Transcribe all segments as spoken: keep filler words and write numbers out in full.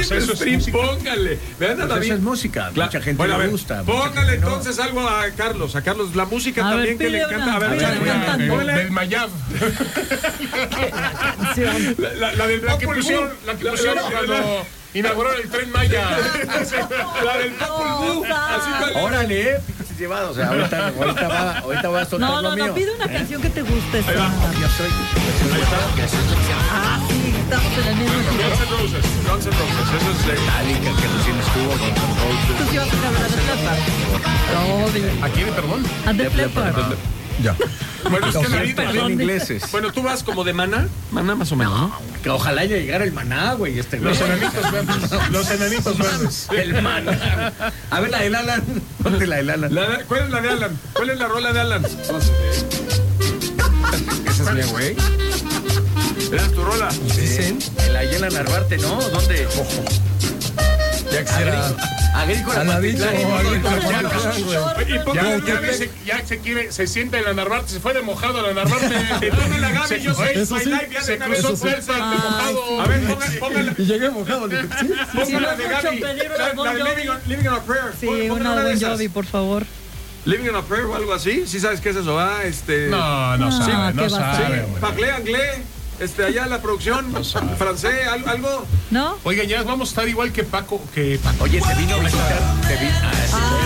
pues eso es música. Póngale. Vean a Pues David. eso es música, Claro. mucha gente Bueno, a le ver, gusta. Póngale entonces algo a Carlos, a Carlos. La música A ver, también que le pide encanta. una, A ver, pide échale, una échale. cantando. Póngale. Del Mayab. Canción. La, la, la del La que Popol pusieron, Vuh. la que pusieron la- cuando la- inauguraron el Tren Maya. La del Popol Vuh. Así cual- Órale, eh, pinches llevados. O sea, ahorita, ahorita, va, ahorita va a soltar No, lo no, mío. no, pide una canción que te guste. Ahí va. Yo soy. Ah, sí, estamos en el mismo equipo. Guns N' Roses. Guns N' Roses. Eso es de... Metallica, que recién estuvo con Roses. Tú sí vas a ir a ver a The Leppard. Obvio. ¿A quién, perdón? A The Leppard. Ya. Bueno, es que Los David, perdón, son dice. ingleses. bueno, tú vas como de Maná. Maná más o menos, ¿no? Que ojalá ya llegara el maná, güey. Este güey. Los enanitos verdes. Los enanitos verdes. El maná. A ver la del Alan. Ponte la del Alan. La de- ¿Cuál es la de Alan? ¿Cuál es la rola de Alan? Esa es mía, güey. Esa es tu rola. Dicen. El Ayala Narvarte, ¿no? ¿Dónde? Ya que será. Agrícola. Aladito, Patitlán. agrícola, Ya, Patitlán, güey. Y Ya, póngale ya, la dice- ya se quiere, se siente en la Narvarte, se fue de mojado a la Narvarte. Ponle la Gaby, Se- yo soy eso My sí. Life, ya de Se una vez. cruzó Eso sí. fuerza de mojado. A ver, póngale, póngale, Y llegué mojado. le dije, sí. póngale la no de es mucho Gaby. pedir una La, de Bon la de Jovi. Living on, Living on a Prayer. Sí, Póngale una de de Bon esas. Jovi, por favor. Living on a Prayer o algo así. ¿Sí sabes qué es eso? Ah, este... No, no Ah, sabe, ¿qué no va a sabe. ser? güey. Parlé anglais. Este, allá la producción. Francés, al- algo. ¿No? Oigan, ya vamos a estar igual que Paco, que Paco. Oye, te vino a visitar. Te vino. Ah,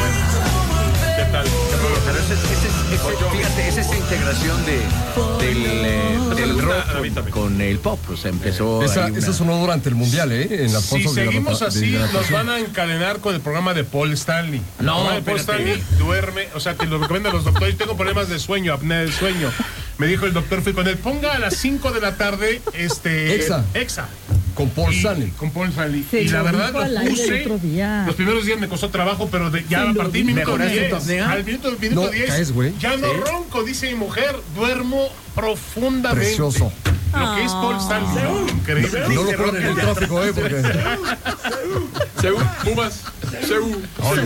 sí, ¿Qué tal? pero ese, ese, ese, fíjate, es esa integración de, del, eh, del rock A mí también. con, con el pop. O sea, empezó. Esa, ahí una- esa sonó durante el mundial, ¿eh? En las Si fotos de la seguimos rota- de así, la nos canción. van a encadenar con el programa de Paul Stanley. El No, programa de Paul espérate. Stanley duerme, o sea, que lo recomiendan los doctores. Tengo problemas de sueño, apnea del sueño. Me dijo el doctor, fui con él, ponga a las cinco de la tarde este Exa. Exa. Con Paul Y- Stanley. Con Paul Stanley. Se y la lo verdad dijo lo al aire el puse. otro día. Los primeros días me costó trabajo, pero de- ya Se a lo partir del minuto ¿Mejoraste tu diez. apnea? Al minuto, minuto No, diez. caes, güey. Ya no Sí. ronco, dice mi mujer. Duermo profundamente. Precioso. Lo que es Paul Stanley. Increíble. No lo ponen en el tráfico, ¿eh? Porque. Seúl, Pumas. Seúl.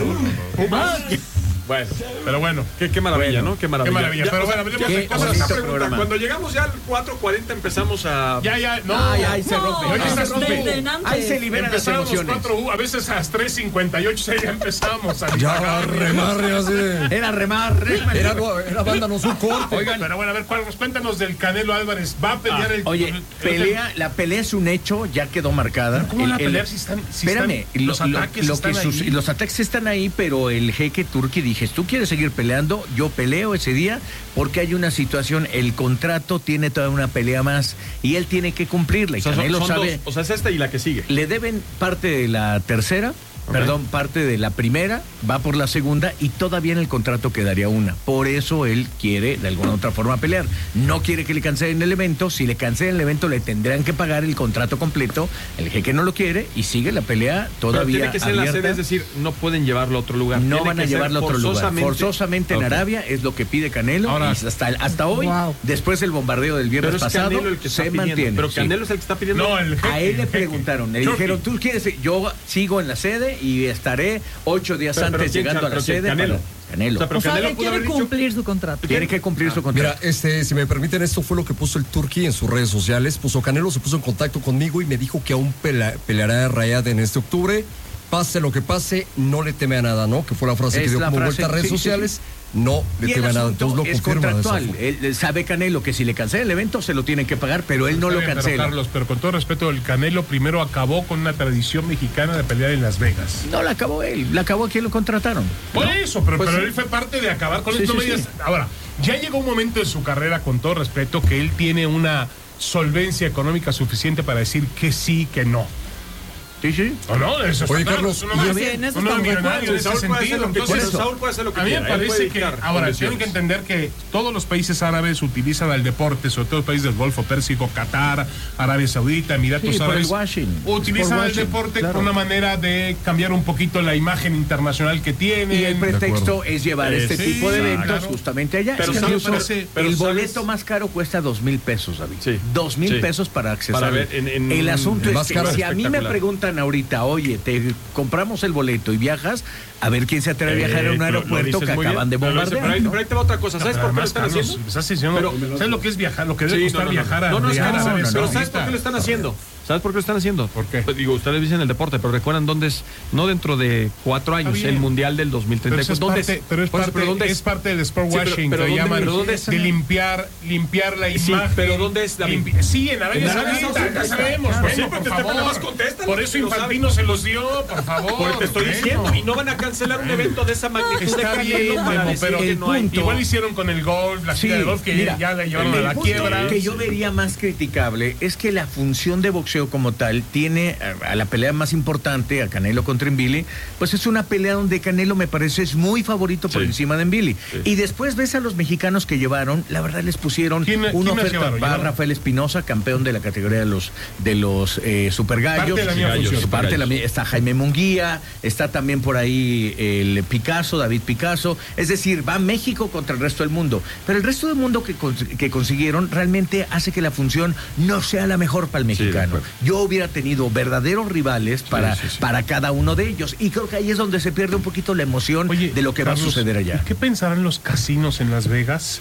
Pumas. Bueno, Pero bueno. qué, qué maravilla, Bueno, ¿no? Qué maravilla. qué maravilla. Ya, Pero o sea, bueno, hablemos ya, de o sea, cosas. esa Bonito pregunta, programa. cuando llegamos ya al cuatro cuarenta empezamos a... Ya, ya, no. Ay, ay, se rompe. Oye, Ay, estás se tú. rompe. Desde antes. Ahí se liberan las Empezamos emociones. cuatro U, a veces a las tres cincuenta y ocho ya empezamos a Ya, divagar. remarre así de. Era remar, remar. Era, era banda, no un corte. Oigan, pero bueno, a ver, Carlos, cuéntanos del Canelo Álvarez. ¿Va a pelear el... Oye, el- pelea, la pelea es un hecho, ya quedó marcada. ¿Cómo van a El- el- pelear si están... si Espérame, están- los lo- lo- ataques lo están que sus- ahí? los ataques están ahí, pero el jeque turqui dije, tú quieres seguir peleando, yo peleo ese día, porque hay una situación, el contrato tiene toda una pelea más y él tiene que cumplirla. Y O sea, son- Canelo son sabe, dos, o sea, es esta y la que sigue. le deben parte de la tercera. Ok. Perdón, parte de la primera, va por la segunda y todavía en el contrato quedaría una. Por eso él quiere de alguna otra forma pelear. No quiere que le cancelen el evento. Si le cancelan el evento le tendrán que pagar el contrato completo. El jeque no lo quiere y sigue la pelea Pero todavía tiene que ser en la abierta. sede, es decir, no pueden llevarlo a otro lugar. No Tiene van a que ser llevarlo a otro lugar. forzosamente- Forzosamente en Ok. Arabia es lo que pide Canelo. Ahora- y hasta, hasta hoy, Wow. después del bombardeo del viernes Pero es pasado, Canelo el que está se pidiendo. mantiene. Pero sí. Canelo es el que está pidiendo. No, el jeque, A él le el jeque. preguntaron, le Turki. dijeron, ¿tú quieres? Yo sigo en la sede y estaré ocho días Pero- pero antes ¿quién, llegando a la pero quién? sede. Canelo. para- Canelo. O sea, pero O sea, Canelo él pudo quiere haber dicho- cumplir su contrato. Tiene que cumplir su Mira, contrato. este, si me permiten, esto fue lo que puso el Turqui en sus redes sociales. Puso Canelo, se puso en contacto conmigo y me dijo que aún pela- peleará a Rayad en este octubre. Pase lo que pase, no le teme a nada, ¿no? Que fue la frase Es que dio la como frase, vuelta a redes sí, sí, sociales. No le Y el teme a nada. asunto Entonces lo es confirma de esa contractual. forma. Él, él sabe Canelo que si le cancela el evento se lo tienen que pagar, pero él no Está lo bien, pero, cancela. Carlos, pero con todo respeto, el Canelo primero acabó con una tradición mexicana de pelear en Las Vegas. No la acabó él, la acabó quien lo contrataron. Por eso, pero, Pues pero sí. él fue parte de acabar con Sí, esto. sí, me digas, sí. Ahora, ya llegó un momento en su carrera, con todo respeto, que él tiene una solvencia económica suficiente para decir que sí, que no. Sí, sí. ¿O no? Eso Oye, está claro, Carlos, es un hombre- y- Sí, en eso un hombre estamos de millonario en ese Saúl puede hacer sentido. lo que Entonces, quiera, Saúl puede hacer lo que a mí me quiera, él puede parece que dictar ahora condiciones. tienen que entender que todos los países árabes utilizan al deporte, sobre todo el país del Golfo Pérsico, Qatar, Arabia Saudita, Emiratos Sí, por Árabes, el washing. utilizan Por el washing, deporte claro. como una manera de cambiar un poquito la imagen internacional que tienen. Y el pretexto acuerdo. es llevar Eh, este sí, tipo de eventos claro. justamente allá. Pero Es que ¿sabes? incluso Parece- pero el ¿sabes? boleto más caro cuesta dos mil pesos, David. Sí. Dos mil Sí. pesos para acceder. Para ver en- en- el asunto el es más que caro. si a mí me Espectacular. preguntan ahorita, oye, te compramos el boleto y viajas, a ver quién se atreve a viajar a un Eh, lo- lo aeropuerto dices que muy acaban de bien, lo dices, bombardear. Pero ahí, ¿no? pero ahí te va otra cosa. ¿Sabes por qué lo Además, están Carlos, haciendo? estás diciendo- Pero- ¿sabes lo que es viajar? Lo que debe Sí, costar no, no, no. viajar a No, no, es que llegar no, a Arabia pero ¿sabes Saudita? por qué lo están haciendo? ¿Sabes por qué lo están haciendo? ¿Por qué? Pues, digo, ustedes dicen el deporte, pero recuerdan dónde es, no dentro de cuatro años, bien. el Mundial del dos mil treinta y Pero, eso es cuatro. ¿Dónde parte, es? pero es Por eso, parte, ¿pero dónde es es? parte del sport Sí, pero- washing pero que ¿dónde- llaman pero dónde es? de limpiar, limpiar la Sí, imagen. pero ¿dónde es, David? Limpi- Sí, en Arabia En Arabia Saudita, Saudita, ya sabemos. claro. Bueno, Sí, por pero te- favor. nada más contéstalo, Por eso si lo Infantino se los dio, por favor. Por- te estoy Bueno. diciendo, y no van a cancelar un evento de esa magnitud de Está Canelo bien, para Memo, decir pero que el no hay. punto- igual hicieron con el golf, la Sí, gira de golf, que mira, ya le llevaron el a la punto quiebra. que yo vería más criticable es que la función de boxeo como tal tiene a, a la pelea más importante, a Canelo contra Nvili, pues es una pelea donde Canelo me parece es muy favorito por Sí. encima de Nvili. Sí. Y después ves a los mexicanos que llevaron, la verdad les pusieron ¿Quién- una quién les oferta. llevaron? Va ¿Llevaron? Rafael Espinosa, campeón de la categoría de los de los eh, super gallos. Parte de la misma Gallos, función. Parte de la gallos. mi- está Jaime Munguía, está también por ahí el Picasso, David Picasso. Es decir, va México contra el resto del mundo. Pero el resto del mundo que, cons- que consiguieron realmente hace que la función no sea la mejor para el Sí, de mexicano. acuerdo. Yo hubiera tenido verdaderos rivales para, sí, sí. para cada uno de ellos. Y creo que ahí es donde se pierde un poquito la emoción Oye, de lo que va a Carlos, suceder allá. ¿y qué pensarán los casinos en Las Vegas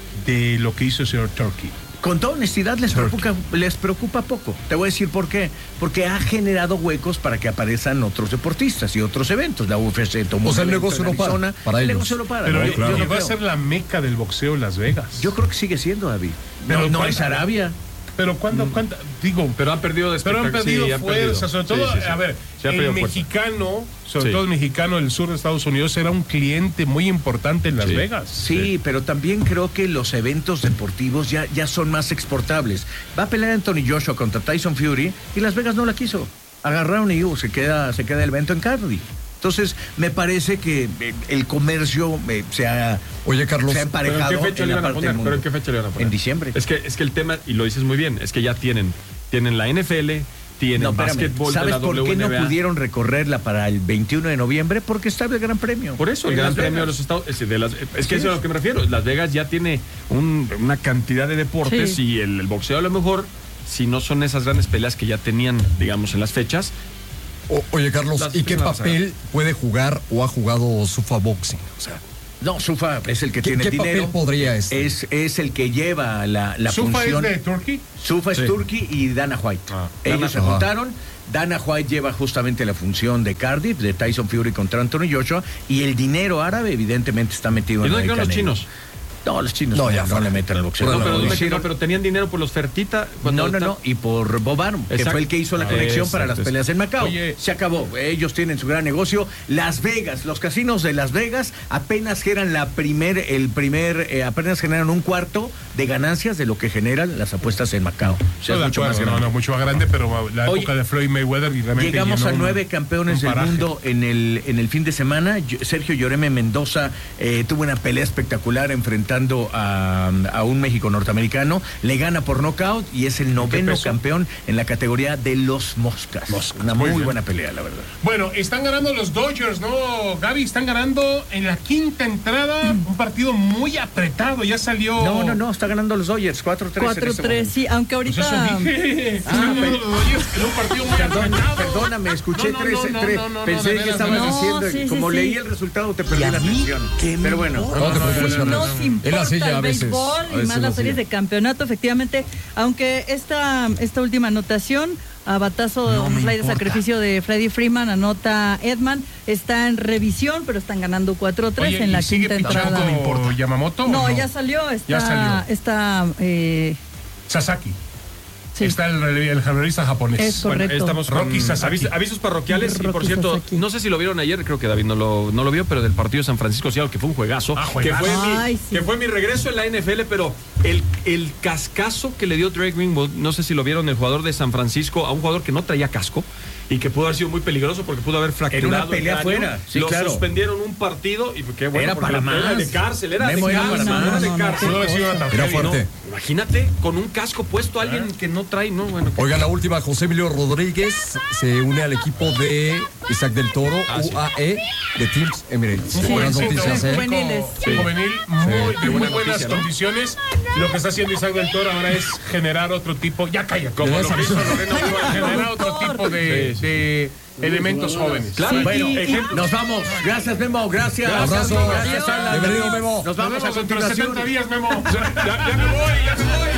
de lo que hizo el señor Turkey? Con toda honestidad les preocupa, les preocupa poco. Te voy a decir por qué. Porque ha generado huecos para que aparezcan otros deportistas y otros eventos. La U F C tomó O sea, un el evento negocio en no para, Arizona. para el ellos. negocio no para. Pero ¿no? y- Yo- yo y no va a creo. ser la meca del boxeo en Las Vegas. Yo creo que sigue siendo, David. Pero No, no ¿cuándo? es Arabia. Pero cuando, cuánta, digo, Pero han perdido de pero han espectáculo. perdido Sí, han fuerza, perdido. sobre Sí, todo, sí, sí. a ver, Sí, han el perdido fuerza. mexicano, sobre Sí. todo el mexicano del sur de Estados Unidos, era un cliente muy importante en Las Sí. Vegas. Sí, pero también creo que los eventos deportivos ya, ya son más exportables. Va a pelear Anthony Joshua contra Tyson Fury y Las Vegas no la quiso. Agarraron y uh, se queda, se queda el evento en Cardiff. Entonces, me parece que eh, el comercio eh, se ha, Oye, Carlos, se ha ¿Pero en emparejado qué fecha en le la van a parte poner? del mundo. ¿Pero en qué fecha le van a poner? En diciembre. Es que, es que el tema, y lo dices muy bien, es que ya tienen, tienen la N F L, tienen No, espérame. básquetbol de ¿Sabes la por qué W N B A. no pudieron recorrerla para el veintiuno de noviembre? Porque está el Gran Premio. Por eso, el En Gran Las Premio de Vegas. los Estados es, de las, es que Sí. eso es a lo que me refiero. Las Vegas ya tiene un- una cantidad de deportes Sí. y el, el boxeo a lo mejor, si no son esas grandes peleas que ya tenían, digamos, en las fechas. o- oye, Carlos, Las- ¿y qué las vas a ver. papel puede jugar o ha jugado Sufa Boxing? O sea, No, Sufa es el que ¿Qué- tiene qué dinero. papel podría este? Es, es el que lleva la, la ¿Sufa es función. de Turkey? Sufa Sí. es Turkey y Dana White. Ah, Ellos Dana- se Ajá. juntaron. Dana White lleva justamente la función de Cardiff, de Tyson Fury contra Anthony Joshua, y el dinero árabe evidentemente está metido ¿Y en dónde el quedaron los Canelo. chinos? No, los chinos No, no, ya no fuera. le meten al boxeo. Fuera No, la pero, lo ¿dónde hicieron- quedó? Pero tenían dinero por los Fertita. cuando No, no, está- no, y por Bob Arum, que Exacto. fue el que hizo la Ah, conexión para las exacto, peleas en Macao. Oye. Se acabó, ellos tienen su gran negocio. Las Vegas, los casinos de Las Vegas apenas generan la primer, el primer, eh, apenas generan un cuarto de ganancias de lo que generan las apuestas en Macao. O sea, Estoy es de mucho más acuerdo, grande. no, no, mucho más grande, pero la Oye, época de Floyd Mayweather y realmente Llegamos llenó a un- nueve campeones un del paraje. mundo en el, en el fin de semana. Yo- Sergio Lloreme Mendoza eh, tuvo una pelea espectacular enfrentando a, a un México norteamericano. Le gana por nocaut y es el noveno peso? campeón en la categoría de los Moscas. Moscas, Una muy muy bien. buena pelea, la verdad. Bueno, están ganando los Dodgers, ¿no, Gaby? Están ganando en la quinta entrada un partido muy apretado. Ya salió. No, no, no, está ganando los Dodgers, cuatro tres. cuatro tres, sí, aunque Pues eso ahorita... dije. Están Ah, ganando pero- los Dodgers en un partido muy Perdón, apretado. perdóname, escuché No, no, tres, no, no, tres. no, no, Pensé de que veras, estabas de veras. diciendo, No, sí, sí, como sí. leí el resultado, te perdí ¿Y a la mí atención. qué me Pero bueno, importa? No te preocupes, Sí, Carlos. nos En la importa silla a el veces, béisbol a y veces más en la las series silla. de campeonato, efectivamente, aunque esta, esta última anotación, a batazo No un me fly de importa. sacrificio de Freddie Freeman, anota Edman, está en revisión, pero están ganando cuatro tres Oye, en la ¿y sigue quinta pichando entrada. Yamamoto? o No, ya salió, está, Ya salió. está eh, Sasaki. sí. Está el, el relevista japonés. Es Bueno, correcto. estamos con Rocky Sasaki. avis- avisos parroquiales y por Rocky cierto, Sasaki. no sé si lo vieron ayer, creo que David no lo, no lo vio, pero del partido de San Francisco Seattle, que fue un juegazo, Ah, que, juegazo. fue mi, Ay, sí. que fue mi regreso en la N F L, pero el, el cascazo que le dio Drake Greenwood, no sé si lo vieron, el jugador de San Francisco, a un jugador que no traía casco y que pudo haber sido muy peligroso porque pudo haber fracturado una el pelea cráneo. fuera, sí, lo claro. suspendieron un partido y qué bueno, Era porque para era más. de cárcel, era Memo, de era cárcel, para era más. de No, no, cárcel. Pudo haber sido una Era tragedia, fuerte. No, imagínate, con un casco puesto alguien que no trae, no, bueno. Oiga, la última, José Emilio Rodríguez se une al equipo de Isaac del Toro, Ah, sí. U A E, de Teams Emirates. Un Buenas jovencito, noticias, un ¿eh? chico Juveniles. Sí. Juvenil, muy, de Qué muy buena buenas noticia, ¿no? condiciones. Lo que está haciendo Isaac del Toro ahora es generar otro tipo. Ya calla, como De lo que esas- hizo Lorena Ochoa, generar otro tipo de, Sí, sí. de elementos jóvenes. Claro, Sí, Bueno, y- ejemplo. Nos vamos. Gracias, Memo. Gracias. Abrazo. Gracias, Alan. Bienvenido, Memo. Nos Nos vamos a vemos dentro de continuación. setenta días, Memo. Ya, ya me voy, ya me voy.